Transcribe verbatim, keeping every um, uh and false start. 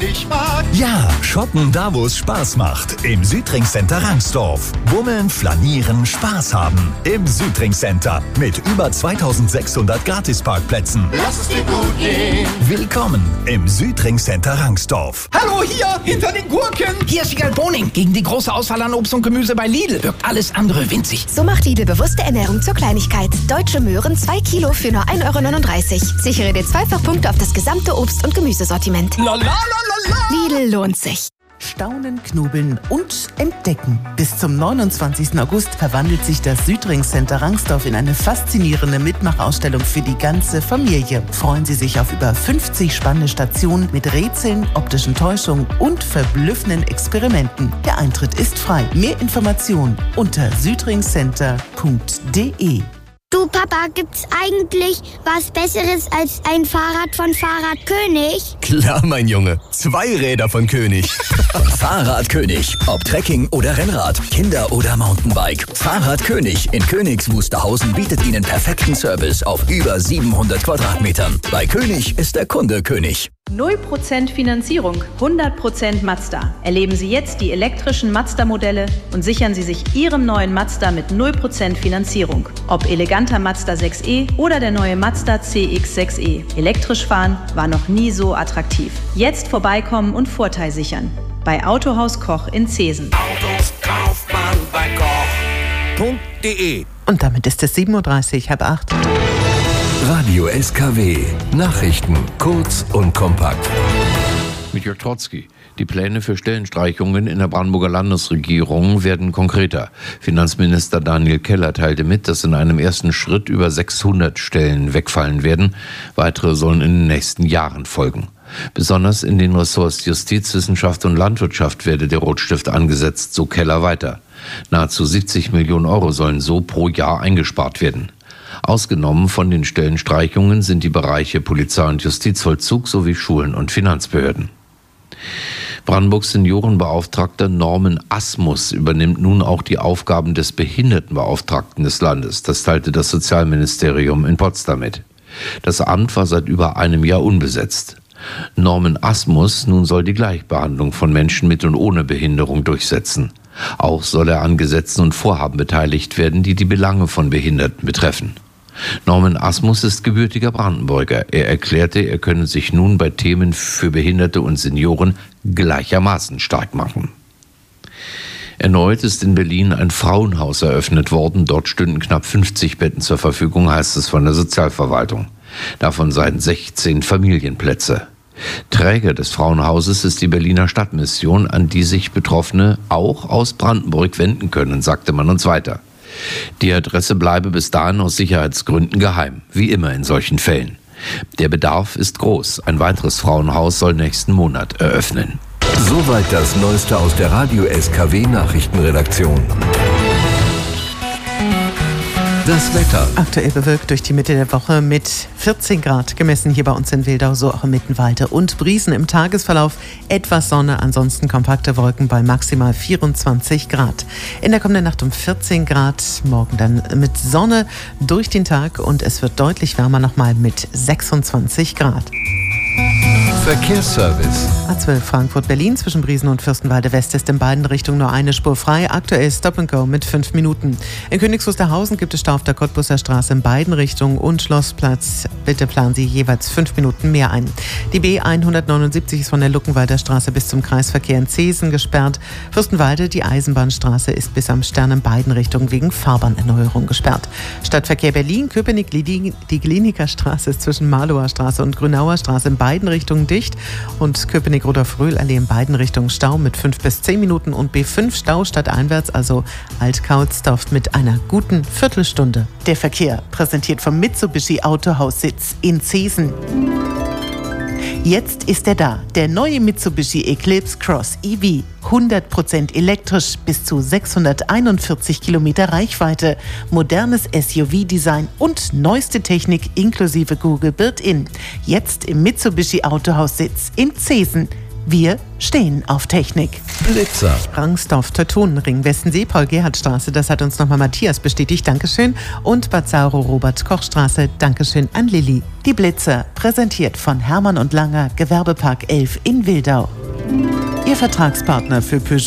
dich mag. Ja, shoppen da, wo es Spaß macht. Im Südring Center Rangsdorf. Bummeln, flanieren, Spaß haben. Im Südring Center mit über zweitausendsechshundert Gratisparkplätzen. Lass es dir gut gehen. Willkommen im Südring Center Rangsdorf. Hallo, hier, hinter den Gurken. Hier ist Sigal Boning. Gegen die große Auswahl an Obst und Gemüse bei Lidl wirkt alles andere winzig. So macht Lidl bewusste Ernährung zur Kleinigkeit. Deutsche Möhren zwei Kilo für nur ein Euro neununddreißig. Sichere dir Zweifachpunkte auf das gesamte Obst- und Gemüsesortiment. La, la, la, la, la. Lidl lohnt sich. Staunen, knobeln und entdecken. Bis zum neunundzwanzigsten August verwandelt sich das Südring Center Rangsdorf in eine faszinierende Mitmachausstellung für die ganze Familie. Freuen Sie sich auf über fünfzig spannende Stationen mit Rätseln, optischen Täuschungen und verblüffenden Experimenten. Der Eintritt ist frei. Mehr Informationen unter südringcenter punkt de. Du Papa, gibt's eigentlich was Besseres als ein Fahrrad von Fahrradkönig? Klar, mein Junge. Zwei Räder von König. Fahrradkönig. Ob Trekking oder Rennrad, Kinder- oder Mountainbike. Fahrradkönig in Königs Wusterhausen bietet Ihnen perfekten Service auf über siebenhundert Quadratmetern. Bei König ist der Kunde König. null Prozent Finanzierung, hundert Prozent Mazda. Erleben Sie jetzt die elektrischen Mazda-Modelle und sichern Sie sich Ihrem neuen Mazda mit null Prozent Finanzierung. Ob eleganter Mazda sechs e oder der neue Mazda C X sechs e. Elektrisch fahren war noch nie so attraktiv. Jetzt vorbeikommen und Vorteil sichern. Bei Autohaus Koch in Zeesen. Autos kauft man bei Koch.de. Und damit ist es sieben Uhr dreißig, halb acht. Radio S K W. Nachrichten kurz und kompakt. Mit Jörg Trotzki. Die Pläne für Stellenstreichungen in der Brandenburger Landesregierung werden konkreter. Finanzminister Daniel Keller teilte mit, dass in einem ersten Schritt über sechshundert Stellen wegfallen werden. Weitere sollen in den nächsten Jahren folgen. Besonders in den Ressorts Justiz, Wissenschaft und Landwirtschaft werde der Rotstift angesetzt, so Keller weiter. Nahezu siebzig Millionen Euro sollen so pro Jahr eingespart werden. Ausgenommen von den Stellenstreichungen sind die Bereiche Polizei und Justizvollzug sowie Schulen und Finanzbehörden. Brandenburgs Seniorenbeauftragter Norman Asmus übernimmt nun auch die Aufgaben des Behindertenbeauftragten des Landes. Das teilte das Sozialministerium in Potsdam mit. Das Amt war seit über einem Jahr unbesetzt. Norman Asmus nun soll die Gleichbehandlung von Menschen mit und ohne Behinderung durchsetzen. Auch soll er an Gesetzen und Vorhaben beteiligt werden, die die Belange von Behinderten betreffen. Norman Asmus ist gebürtiger Brandenburger. Er erklärte, er könne sich nun bei Themen für Behinderte und Senioren gleichermaßen stark machen. Erneut ist in Berlin ein Frauenhaus eröffnet worden. Dort stünden knapp fünfzig Betten zur Verfügung, heißt es von der Sozialverwaltung. Davon seien sechzehn Familienplätze. Träger des Frauenhauses ist die Berliner Stadtmission, an die sich Betroffene auch aus Brandenburg wenden können, sagte man uns weiter. Die Adresse bleibe bis dahin aus Sicherheitsgründen geheim, wie immer in solchen Fällen. Der Bedarf ist groß. Ein weiteres Frauenhaus soll nächsten Monat eröffnen. Soweit das Neueste aus der Radio S K W Nachrichtenredaktion. Das Wetter. Aktuell bewölkt durch die Mitte der Woche mit vierzehn Grad gemessen hier bei uns in Wildau, so auch im Mittenwalde und Briesen. Im Tagesverlauf etwas Sonne, ansonsten kompakte Wolken bei maximal vierundzwanzig Grad. In der kommenden Nacht um vierzehn Grad, morgen dann mit Sonne durch den Tag und es wird deutlich wärmer nochmal mit sechsundzwanzig Grad. Verkehrsservice. A zwölf Frankfurt-Berlin zwischen Briesen und Fürstenwalde West ist in beiden Richtungen nur eine Spur frei. Aktuell Stop and Go mit fünf Minuten. In Königs Wusterhausen gibt es Stau auf der Cottbusser Straße in beiden Richtungen und Schlossplatz. Bitte planen Sie jeweils fünf Minuten mehr ein. Die B hundertneunundsiebzig ist von der Luckenwalder Straße bis zum Kreisverkehr in Zeesen gesperrt. Fürstenwalde, die Eisenbahnstraße, ist bis am Stern in beiden Richtungen wegen Fahrbahnerneuerung gesperrt. Stadtverkehr Berlin, Köpenick, die Kliniker Straße ist zwischen Marlower Straße und Grünauer Straße in beiden Richtungen dicht und Köpenick-Rudolf-Röhl-Allee in beiden Richtungen Stau mit fünf bis zehn Minuten und B fünf Stau stadteinwärts, also Alt-Kautsdorf mit einer guten Viertelstunde. Der Verkehr präsentiert vom Mitsubishi Autohaussitz in Zeesen. Jetzt ist er da, der neue Mitsubishi Eclipse Cross E V. hundert Prozent elektrisch, bis zu sechshunderteinundvierzig Kilometer Reichweite, modernes S U V-Design und neueste Technik inklusive Google Built-In. Jetzt im Mitsubishi Autohaussitz in Zeesen. Wir stehen auf Technik. Blitzer. Rangsdorf, Teutonenring, Westensee, Paul-Gerhardt-Straße, das hat uns nochmal Matthias bestätigt, Dankeschön. Und Bad Sauro, Robert-Koch-Straße, Dankeschön an Lilly. Die Blitzer, präsentiert von Hermann und Langer, Gewerbepark elf in Wildau. Ihr Vertragspartner für Peugeot